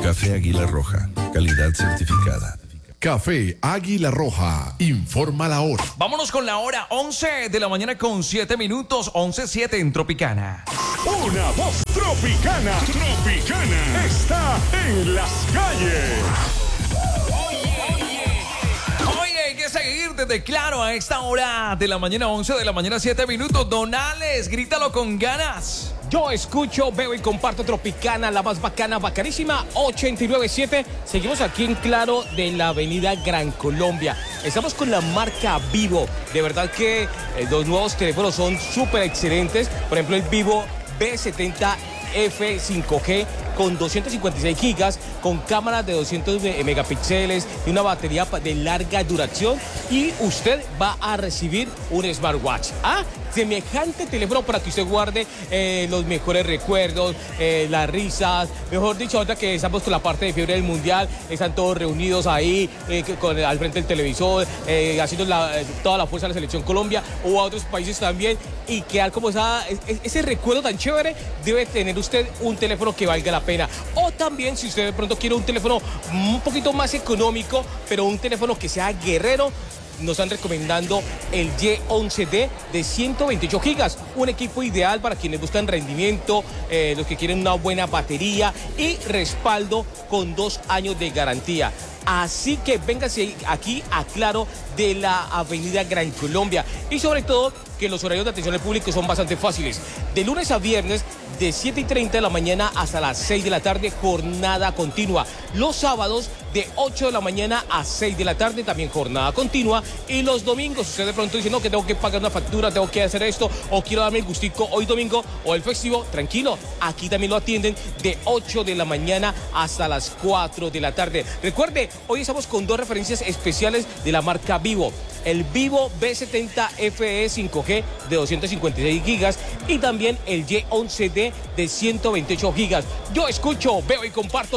Café Águila Roja, calidad certificada. Café Águila Roja, informa la hora. Vámonos con la hora 11 de la mañana con 7 minutos, 11:07 en Tropicana. Una voz tropicana, está en las calles. Oye, hay que seguir desde Claro a esta hora de la mañana, 11 de la mañana, 7 minutos. Donales, grítalo con ganas. Yo escucho, veo y comparto Tropicana, la más bacana, bacanísima, 89.7. Seguimos aquí en Claro de la avenida Gran Colombia. Estamos con la marca Vivo. De verdad que los nuevos teléfonos son súper excelentes. Por ejemplo, el Vivo B70F 5G con 256 gigas, con cámaras de 200 megapíxeles y una batería de larga duración, y usted va a recibir un smartwatch. Semejante teléfono para que usted guarde los mejores recuerdos, las risas. Mejor dicho, ahorita que estamos con la parte de fiebre del mundial, están todos reunidos ahí al frente del televisor, haciendo toda la fuerza de la selección Colombia o a otros países también, y quedar como ese recuerdo tan chévere. Debe tener usted un teléfono que valga la pena. O también, si usted de pronto quiere un teléfono un poquito más económico, pero un teléfono que sea guerrero, nos están recomendando el Y11D de 128 gigas, un equipo ideal para quienes buscan rendimiento, los que quieren una buena batería y respaldo con 2 años de garantía. Así que véngase aquí a Claro de la avenida Gran Colombia, y sobre todo que los horarios de atención al público son bastante fáciles. De lunes a viernes, de 7:30 de la mañana hasta las 6 de la tarde, jornada continua. Los sábados, de 8 de la mañana a 6 de la tarde, también jornada continua. Y los domingos, usted de pronto dice, no, que tengo que pagar una factura, tengo que hacer esto, o quiero darme el gustico hoy domingo o el festivo, tranquilo, aquí también lo atienden de 8 de la mañana hasta las 4 de la tarde. Recuerde, hoy estamos con 2 referencias especiales de la marca Vivo. El Vivo B70FE 5G de 256 gigas y también el Y11D de 128 gigas. Yo escucho, veo y comparto